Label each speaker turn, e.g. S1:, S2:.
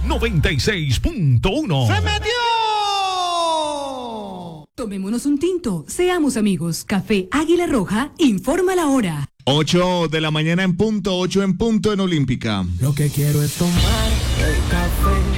S1: 96.1.
S2: ¡Se metió!
S3: Tomémonos un tinto, seamos amigos. Café Águila Roja informa la hora.
S4: 8 de la mañana en punto, 8 en punto en Olímpica.
S5: Lo que quiero es tomar el café